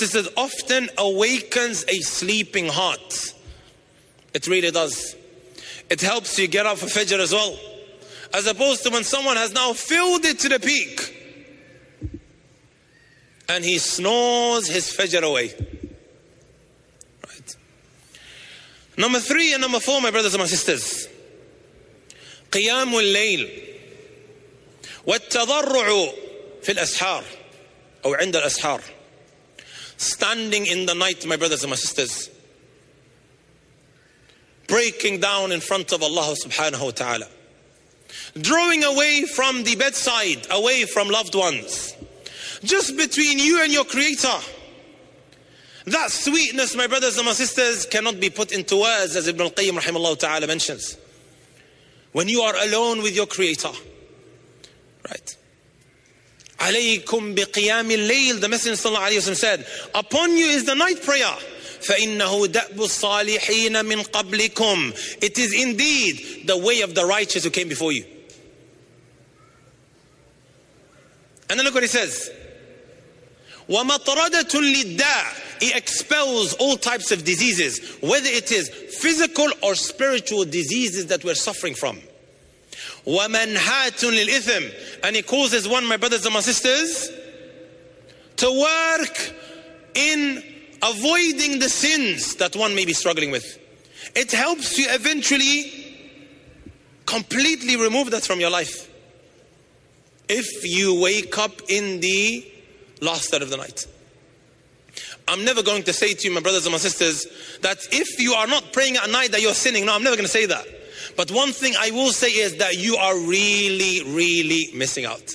This often awakens a sleeping heart. It really does. It helps you get up for Fajr as well. As opposed to when someone has now filled it to the peak and he snores his Fajr away. Right. Number 3 and number 4, my brothers and my sisters. قيام الليل والتضرع في الأسحار أو عند الأسحار. Standing in the night, my brothers and my sisters. Breaking down in front of Allah subhanahu wa ta'ala. Drawing away from the bedside, away from loved ones. Just between you and your Creator. That sweetness, my brothers and my sisters, cannot be put into words, as Ibn al-Qayyim rahimahullah ta'ala mentions. When you are alone with your Creator. Right. Alaykum biqiyam al-layl, the Messenger sallallahu alayhi wa sallam said, upon you is the night prayer. فَإِنَّهُ دَأْبُ الصَّالِحِينَ مِنْ قَبْلِكُمْ. It is indeed the way of the righteous who came before you. And then look what he says. وَمَطْرَدَةٌ لِلدَّاءِ. He expels all types of diseases, whether it is physical or spiritual diseases that we're suffering from. وَمَنْهَاتٌ لِلْإِثْمِ. And he causes one, my brothers and my sisters, to work in avoiding the sins that one may be struggling with. It helps you eventually completely remove that from your life. If you wake up in the last third of the night. I'm never going to say to you, my brothers and my sisters, that if you are not praying at night that you're sinning. No, I'm never going to say that. But one thing I will say is that you are really, really missing out.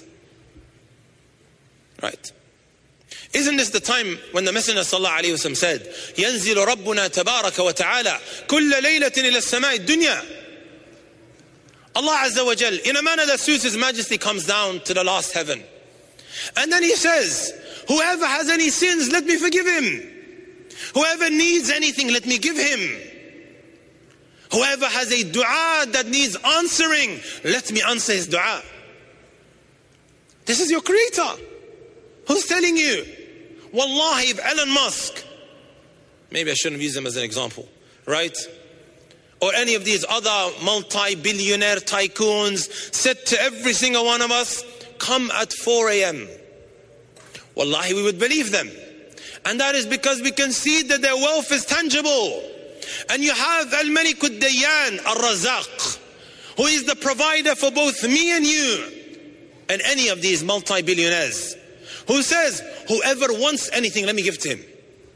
Right. Isn't this the time when the Messenger sallallahu alayhi wa sallam said, يَنزِلُ رَبُّنَا تَبَارَكَ وَتَعَالَى كُلَّ لَيْلَةٍ إِلَى السَّمَاءِ الدُّنْيَا. Allah Azza wa Jal, in a manner that suits His Majesty, comes down to the last heaven. And then He says, whoever has any sins, let me forgive him. Whoever needs anything, let me give him. Whoever has a dua that needs answering, let me answer his dua. This is your Creator. Who's telling you? Wallahi, if Elon Musk, maybe I shouldn't use him as an example, right? Or any of these other multi-billionaire tycoons said to every single one of us, come at 4 a.m. Wallahi, we would believe them. And that is because we can see that their wealth is tangible. And you have Al-Malik Ad-Dayyan Al-Razaq, who is the provider for both me and you and any of these multi-billionaires, who says, whoever wants anything, let me give to him.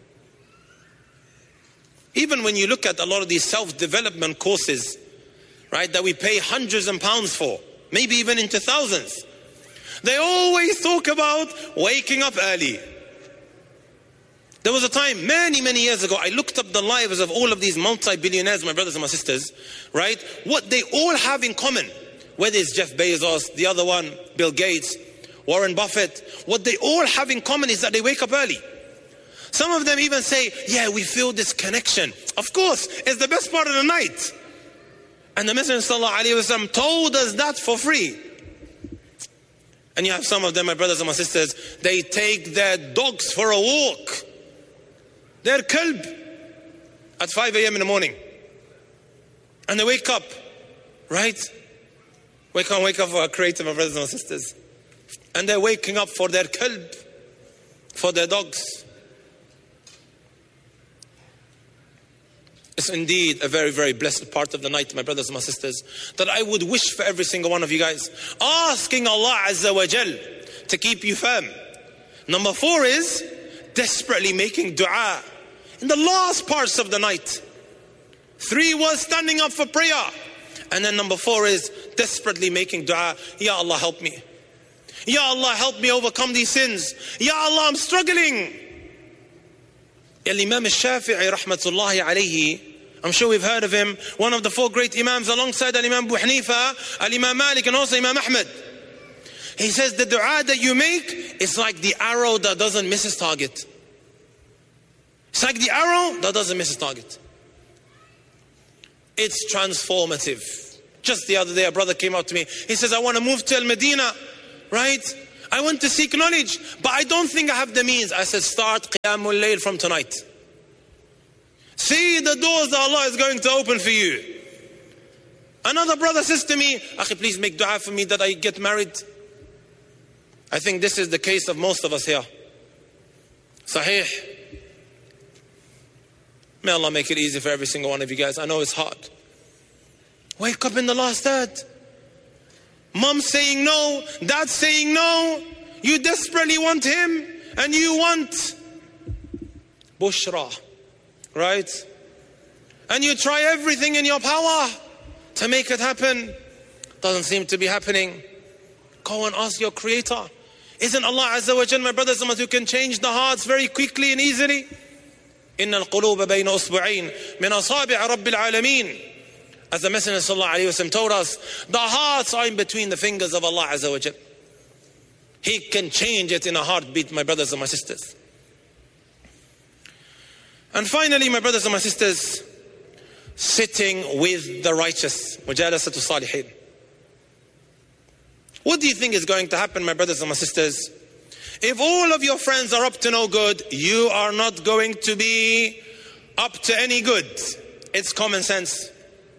Even when you look at a lot of these self-development courses, right, that we pay hundreds of pounds for, maybe even into thousands, they always talk about waking up early. There was a time, many, many years ago, I looked up the lives of all of these multi-billionaires, my brothers and my sisters, right? What they all have in common, whether it's Jeff Bezos, the other one, Bill Gates, Warren Buffett, what they all have in common is that they wake up early. Some of them even say, yeah, we feel this connection. Of course, it's the best part of the night. And the Messenger sallallahu alaihi wasallam told us that for free. And you have some of them, my brothers and my sisters, they take their dogs for a walk. Their kalb at 5 a.m. in the morning. And they wake up, right? Wake up for our Creator, my brothers and my sisters. And they're waking up for their kalb, for their dogs. It's indeed a very, very blessed part of the night, my brothers and my sisters, that I would wish for every single one of you guys, asking Allah Azza wa Jal to keep you firm. Number 4 is desperately making dua in the last parts of the night. 3 was standing up for prayer. And then number 4 is desperately making dua. Ya Allah, help me. Ya Allah, help me overcome these sins. Ya Allah, I'm struggling. Imam al-Shafi'i rahmatullahi alayhi, I'm sure we've heard of him, one of the 4 great Imams alongside Al-Imam Abu Hanifa, Al-Imam Malik, and also Imam Ahmad. He says the dua that you make is like the arrow that doesn't miss its target. It's like the arrow that doesn't miss its target. It's transformative. Just the other day, a brother came up to me. He says, I want to move to Al-Medina, right? I want to seek knowledge, but I don't think I have the means. I said, start Qiyamul Layl from tonight. See the doors that Allah is going to open for you. Another brother says to me, Akhi, please make dua for me that I get married. I think this is the case of most of us here. Sahih. May Allah make it easy for every single one of you guys. I know it's hard. Wake up in the last third. Mom saying no, dad saying no. You desperately want him and you want Bushra, right? And you try everything in your power to make it happen. Doesn't seem to be happening. Go and ask your Creator. Isn't Allah Azza wa Jalla, my brothers and sisters, who can change the hearts very quickly and easily? إن القلوب بين أصبعين من أصابع رب العالمين. As the Messenger sallallahu alaihi wasallam told us, the hearts are in between the fingers of Allah Azza wa Jalla. He can change it in a heartbeat, my brothers and my sisters. And finally, my brothers and my sisters, sitting with the righteous. Mujalasatu salihin. What do you think is going to happen, my brothers and my sisters? If all of your friends are up to no good, you are not going to be up to any good. It's common sense.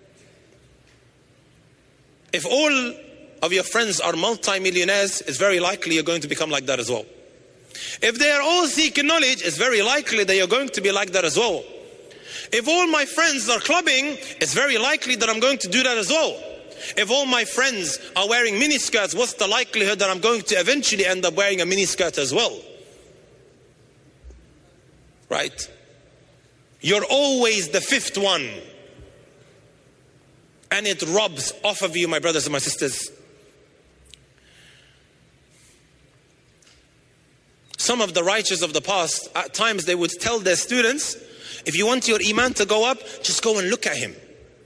If all of your friends are multi-millionaires, it's very likely you're going to become like that as well. If they are all seeking knowledge, it's very likely that you're going to be like that as well. If all my friends are clubbing, it's very likely that I'm going to do that as well. If all my friends are wearing miniskirts, what's the likelihood that I'm going to eventually end up wearing a miniskirt as well? Right? You're always the fifth one. And it robs off of you, my brothers and my sisters. Some of the righteous of the past, at times they would tell their students, if you want your iman to go up, just go and look at him.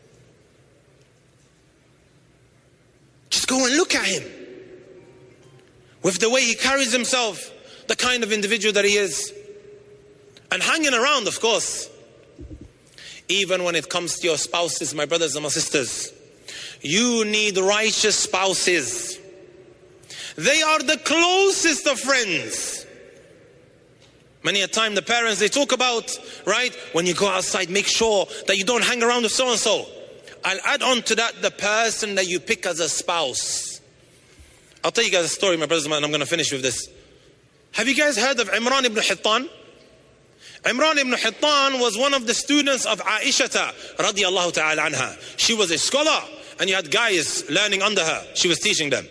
Just go and look at him. With the way he carries himself, the kind of individual that he is. And hanging around, of course. Even when it comes to your spouses, my brothers and my sisters, you need righteous spouses. They are the closest of friends. Many a time the parents, they talk about, right, when you go outside, make sure that you don't hang around with so-and-so. I'll add on to that the person that you pick as a spouse. I'll tell you guys a story, my brothers and I'm going to finish with this. Have you guys heard of Imran ibn Hittan? Imran ibn Hittan was one of the students of Aisha radiyallahu ta'ala anha. She was a scholar and you had guys learning under her. She was teaching them.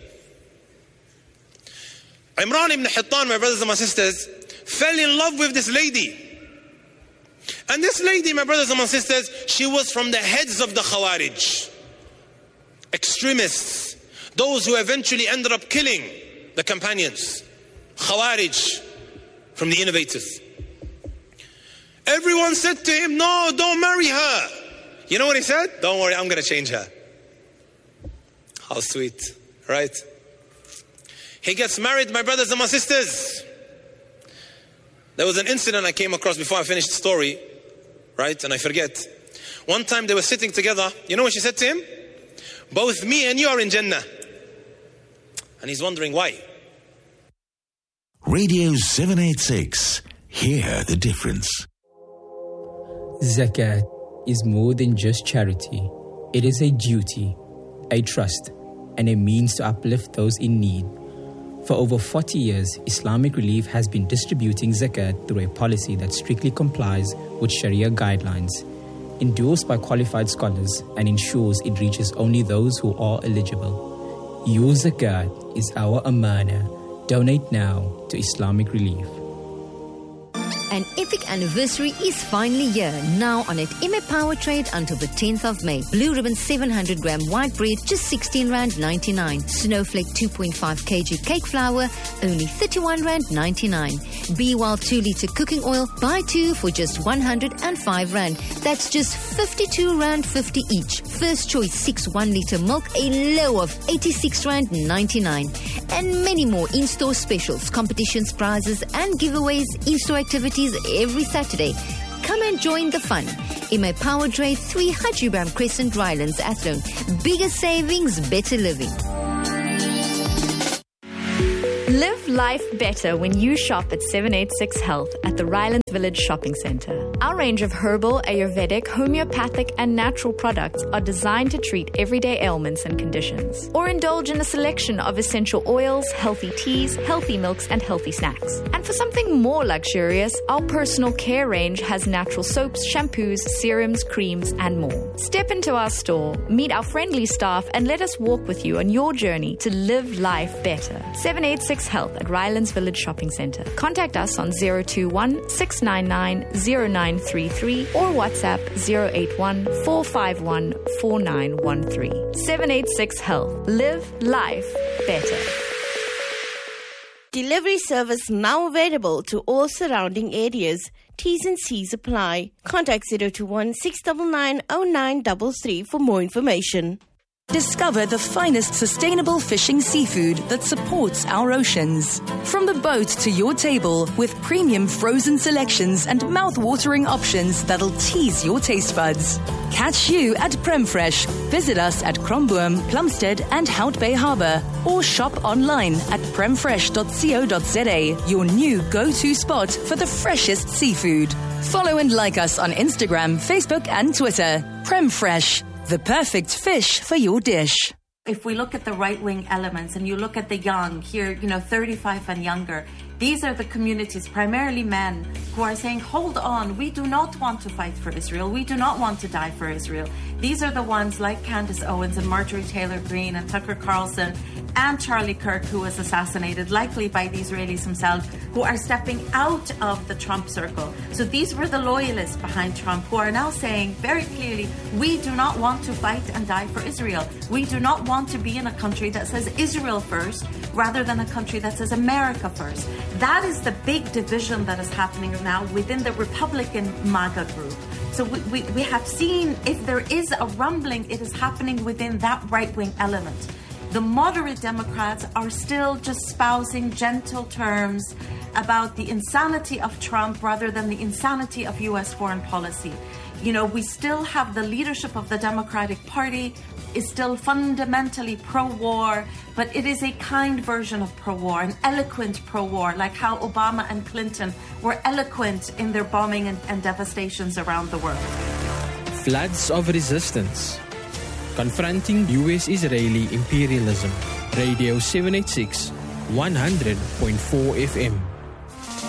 Imran ibn Hittan, my brothers and my sisters, fell in love with this lady. And this lady, my brothers and my sisters, she was from the heads of the Khawarij. Extremists. Those who eventually ended up killing the companions. Khawarij, from the innovators. Everyone said to him, no, don't marry her. You know what he said? Don't worry, I'm going to change her. How sweet, right? He gets married, my brothers and my sisters. There was an incident I came across before I finished the story, right? And I forget. One time they were sitting together. You know what she said to him? Both me and you are in Jannah. And he's wondering why. Radio 786. Hear the difference. Zakat is more than just charity. It is a duty, a trust, and a means to uplift those in need. For over 40 years, Islamic Relief has been distributing zakat through a policy that strictly complies with Sharia guidelines, endorsed by qualified scholars, and ensures it reaches only those who are eligible. Your zakat is our amana. Donate now to Islamic Relief. An epic anniversary is finally here. Now on at MA Power Trade until the 10th of May. Blue Ribbon 700 gram white bread, just R16.99. Snowflake 2.5 kg cake flour, only R31.99. Be Wild 2 litre cooking oil, buy 2 for just R105. That's just R52.50 each. First choice 6 1 litre milk, a low of R86.99. And many more in-store specials, competitions, prizes and giveaways, in-store activities every Saturday. Come and join the fun. MA Power Trade, 3 Hajibam Crescent, Rylands, Athlone. Bigger savings, better living. Live life better when you shop at 786 Health at the Rylands Village Shopping Centre. Our range of herbal, Ayurvedic, homeopathic and natural products are designed to treat everyday ailments and conditions. Or indulge in a selection of essential oils, healthy teas, healthy milks and healthy snacks. And for something more luxurious, our personal care range has natural soaps, shampoos, serums, creams and more. Step into our store, meet our friendly staff and let us walk with you on your journey to live life better. 786 Health at Rylands Village Shopping Centre. Contact us on 021 699 0933 or WhatsApp 081 451 4913. 786 Health. Live life better. Delivery service now available to all surrounding areas. T's and C's apply. Contact 021 699 0933 for more information. Discover the finest sustainable fishing seafood that supports our oceans. From the boat to your table with premium frozen selections and mouth-watering options that'll tease your taste buds. Catch you at Premfresh. Visit us at Kromboom, Plumstead and Hout Bay Harbour or shop online at premfresh.co.za, your new go-to spot for the freshest seafood. Follow and like us on Instagram, Facebook and Twitter. Premfresh. The perfect fish for your dish. If we look at the right-wing elements and you look at the young here, 35 and younger, these are the communities, primarily men, who are saying, hold on, we do not want to fight for Israel. We do not want to die for Israel. These are the ones like Candace Owens and Marjorie Taylor Greene and Tucker Carlson and Charlie Kirk, who was assassinated, likely by the Israelis themselves, who are stepping out of the Trump circle. So these were the loyalists behind Trump who are now saying very clearly, we do not want to fight and die for Israel. We do not want to be in a country that says Israel first rather than a country that says America first. That is the big division that is happening now within the Republican MAGA group. So we have seen, if there is a rumbling, it is happening within that right-wing element. The moderate Democrats are still just espousing gentle terms about the insanity of Trump rather than the insanity of U.S. foreign policy. We still have the leadership of the Democratic Party is still fundamentally pro-war, but it is a kind version of pro-war, an eloquent pro-war, like how Obama and Clinton were eloquent in their bombing and devastations around the world. Floods of resistance. Confronting U.S.-Israeli imperialism. Radio 786, 100.4 FM.